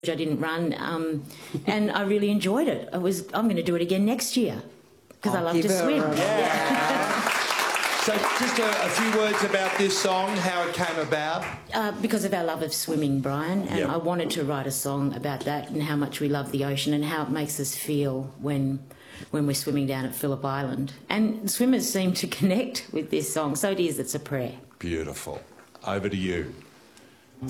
I didn't run, and I really enjoyed it. I'm going to do it again next year because I love to swim. So just a few words about this song, how it came about. Because of our love of swimming, Brian, and I wanted to write a song about that and how much we love the ocean and how it makes us feel when we're swimming down at Phillip Island. And swimmers seem to connect with this song, so it is, it's a prayer. Beautiful. Over to you.